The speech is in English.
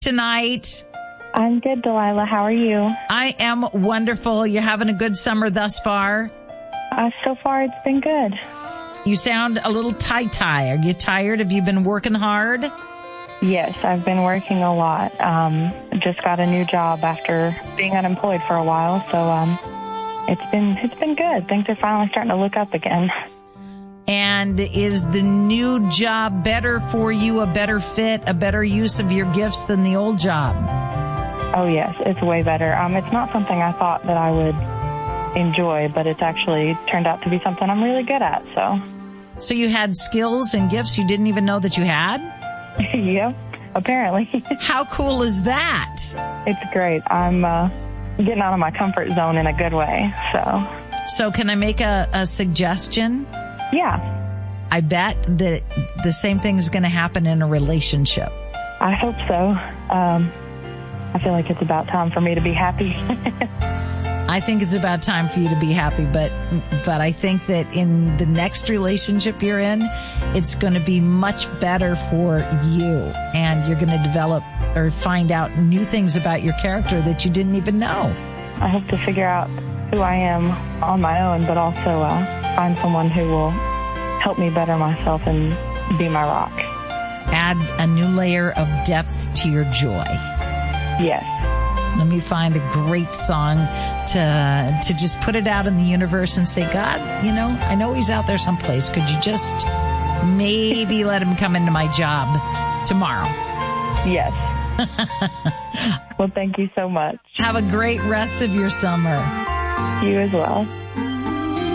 tonight? I'm good, Delilah. How are you? I am wonderful. You're having a good summer thus far? So far, it's been good. You sound a little tie-tie. Are you tired? Have you been working hard? Yes, I've been working a lot. Just got a new job after being unemployed for a while, so it's been good. Things are finally starting to look up again. And is the new job better for you, a better fit, a better use of your gifts than the old job? Oh, yes, it's way better. It's not something I thought that I would enjoy, but it's actually turned out to be something I'm really good at, So you had skills and gifts you didn't even know that you had? Yep, apparently. How cool is that? It's great. I'm getting out of my comfort zone in a good way, So can I make a suggestion? Yeah. I bet that the same thing is going to happen in a relationship. I hope so. I feel like it's about time for me to be happy. I think it's about time for you to be happy, but I think that in the next relationship you're in, it's going to be much better for you, and you're going to develop or find out new things about your character that you didn't even know. I hope to figure out who I am on my own, but also find someone who will help me better myself and be my rock. Add a new layer of depth to your joy. Yes. Let me find a great song to just put it out in the universe and say, God, I know he's out there someplace. Could you just maybe let him come into my job tomorrow? Yes. Well, thank you so much. Have a great rest of your summer. You as well.